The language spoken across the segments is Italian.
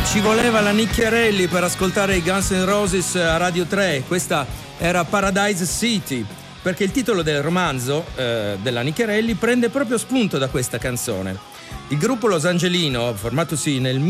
Ci voleva la Nicchiarelli per ascoltare i Guns N' Roses a Radio 3. Questa era Paradise City, perché il titolo del romanzo della Nicchiarelli prende proprio spunto da questa canzone. Il gruppo losangelino, formatosi nel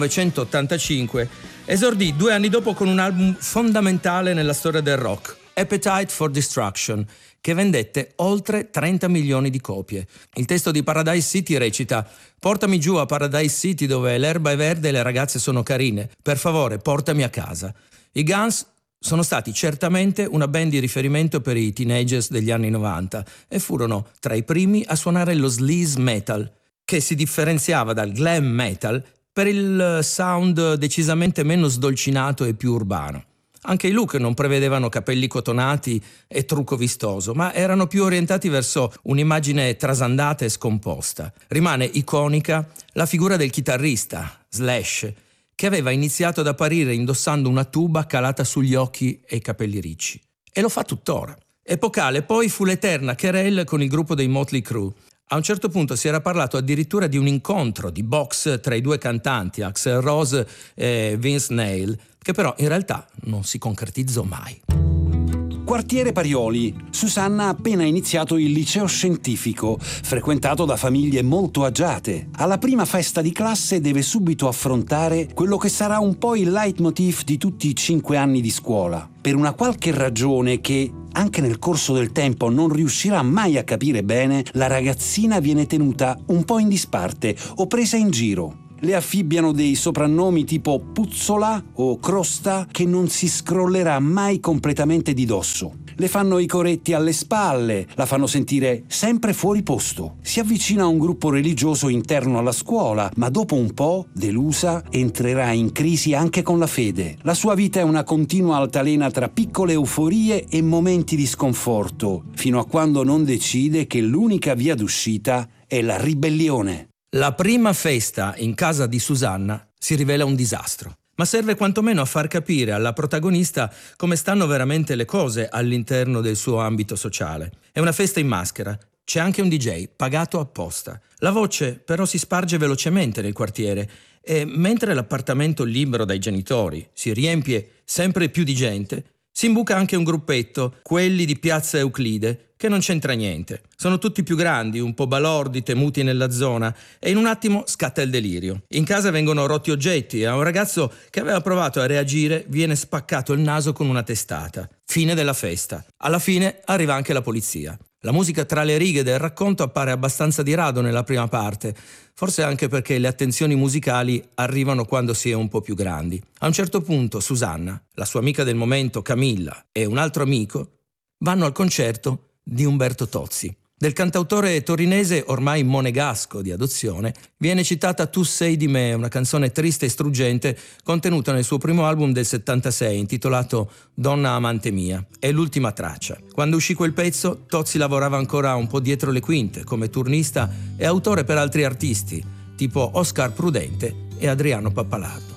1985, esordì 2 anni dopo con un album fondamentale nella storia del rock, Appetite for Destruction, che vendette oltre 30 milioni di copie. Il testo di Paradise City recita: «Portami giù a Paradise City dove l'erba è verde e le ragazze sono carine. Per favore, portami a casa». I Guns sono stati certamente una band di riferimento per i teenagers degli anni 90 e furono tra i primi a suonare lo sleaze metal, che si differenziava dal glam metal per il sound decisamente meno sdolcinato e più urbano. Anche i look non prevedevano capelli cotonati e trucco vistoso, ma erano più orientati verso un'immagine trasandata e scomposta. Rimane iconica la figura del chitarrista, Slash, che aveva iniziato ad apparire indossando una tuba calata sugli occhi e i capelli ricci. E lo fa tuttora. Epocale poi fu l'eterna querelle con il gruppo dei Motley Crue. A un certo punto si era parlato addirittura di un incontro di box tra i due cantanti, Axl Rose e Vince Neil, che però in realtà non si concretizzò mai. Quartiere Parioli. Susanna ha appena iniziato il liceo scientifico, frequentato da famiglie molto agiate. Alla prima festa di classe deve subito affrontare quello che sarà un po' il leitmotiv di tutti i 5 anni di scuola. Per una qualche ragione che, anche nel corso del tempo, non riuscirà mai a capire bene, la ragazzina viene tenuta un po' in disparte o presa in giro. Le affibbiano dei soprannomi tipo Puzzola o Crosta che non si scrollerà mai completamente di dosso. Le fanno i coretti alle spalle, la fanno sentire sempre fuori posto. Si avvicina a un gruppo religioso interno alla scuola, ma dopo un po', delusa, entrerà in crisi anche con la fede. La sua vita è una continua altalena tra piccole euforie e momenti di sconforto, fino a quando non decide che l'unica via d'uscita è la ribellione. La prima festa in casa di Susanna si rivela un disastro, ma serve quantomeno a far capire alla protagonista come stanno veramente le cose all'interno del suo ambito sociale. È una festa in maschera, c'è anche un DJ pagato apposta. La voce però si sparge velocemente nel quartiere e mentre l'appartamento libero dai genitori si riempie sempre più di gente, si imbuca anche un gruppetto, quelli di Piazza Euclide, che non c'entra niente. Sono tutti più grandi, un po' balordi, temuti nella zona, e in un attimo scatta il delirio. In casa vengono rotti oggetti e a un ragazzo che aveva provato a reagire viene spaccato il naso con una testata. Fine della festa. Alla fine arriva anche la polizia. La musica tra le righe del racconto appare abbastanza di rado nella prima parte, forse anche perché le attenzioni musicali arrivano quando si è un po' più grandi. A un certo punto Susanna, la sua amica del momento Camilla e un altro amico vanno al concerto di Umberto Tozzi. Del cantautore torinese ormai monegasco di adozione viene citata Tu sei di me, una canzone triste e struggente contenuta nel suo primo album del 76 intitolato Donna amante mia. È l'ultima traccia. Quando uscì quel pezzo Tozzi lavorava ancora un po' dietro le quinte come turnista e autore per altri artisti tipo Oscar Prudente e Adriano Pappalardo.